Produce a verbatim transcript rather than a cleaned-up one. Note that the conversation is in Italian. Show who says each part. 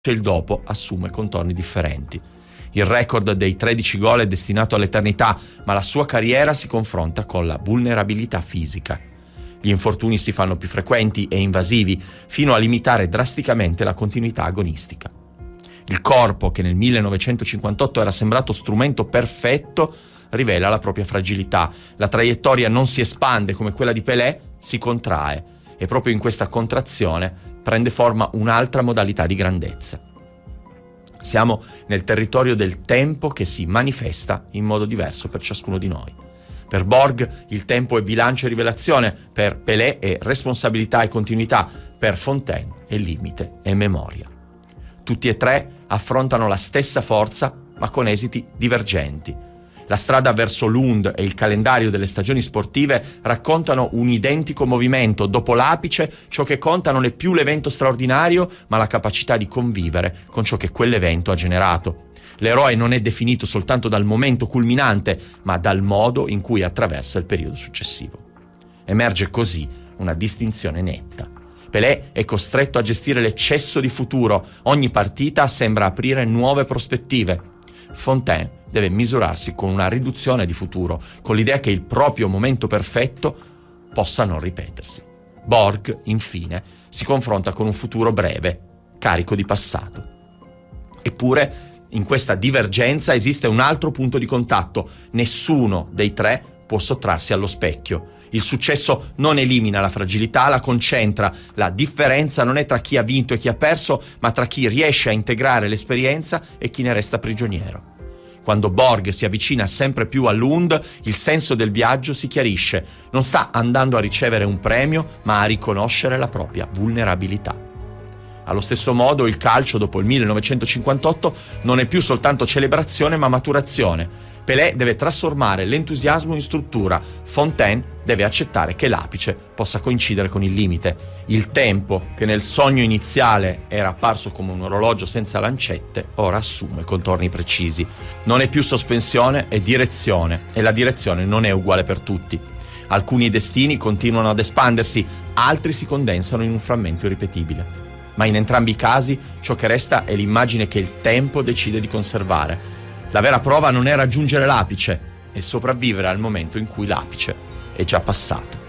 Speaker 1: il dopo assume contorni differenti. Il record dei tredici gol è destinato all'eternità, ma la sua carriera si confronta con la vulnerabilità fisica. Gli infortuni si fanno più frequenti e invasivi, fino a limitare drasticamente la continuità agonistica. Il corpo, che nel millenovecentocinquantotto era sembrato strumento perfetto, rivela la propria fragilità. La traiettoria non si espande come quella di Pelé, si contrae, e proprio in questa contrazione prende forma un'altra modalità di grandezza. Siamo nel territorio del tempo che si manifesta in modo diverso per ciascuno di noi. Per Borg il tempo è bilancio e rivelazione, per Pelé è responsabilità e continuità, per Fontaine è limite e memoria. Tutti e tre affrontano la stessa forza, ma con esiti divergenti. La strada verso Lund e il calendario delle stagioni sportive raccontano un identico movimento. Dopo l'apice, ciò che conta non è più l'evento straordinario, ma la capacità di convivere con ciò che quell'evento ha generato. L'eroe non è definito soltanto dal momento culminante, ma dal modo in cui attraversa il periodo successivo. Emerge così una distinzione netta. Pelé è costretto a gestire l'eccesso di futuro. Ogni partita sembra aprire nuove prospettive. Fontaine deve misurarsi con una riduzione di futuro, con l'idea che il proprio momento perfetto possa non ripetersi. Borg, infine, si confronta con un futuro breve, carico di passato. Eppure, in questa divergenza esiste un altro punto di contatto. Nessuno dei tre può sottrarsi allo specchio. Il successo non elimina la fragilità, la concentra. La differenza non è tra chi ha vinto e chi ha perso, ma tra chi riesce a integrare l'esperienza e chi ne resta prigioniero. Quando Borg si avvicina sempre più a Lund, il senso del viaggio si chiarisce. Non sta andando a ricevere un premio, ma a riconoscere la propria vulnerabilità. Allo stesso modo, il calcio, dopo il millenovecentocinquantotto, non è più soltanto celebrazione, ma maturazione. Pelé deve trasformare l'entusiasmo in struttura. Fontaine deve accettare che l'apice possa coincidere con il limite. Il tempo, che nel sogno iniziale era apparso come un orologio senza lancette, ora assume contorni precisi. Non è più sospensione, è direzione, e la direzione non è uguale per tutti. Alcuni destini continuano ad espandersi, altri si condensano in un frammento irripetibile. Ma in entrambi i casi ciò che resta è l'immagine che il tempo decide di conservare. La vera prova non è raggiungere l'apice, è sopravvivere al momento in cui l'apice è già passato.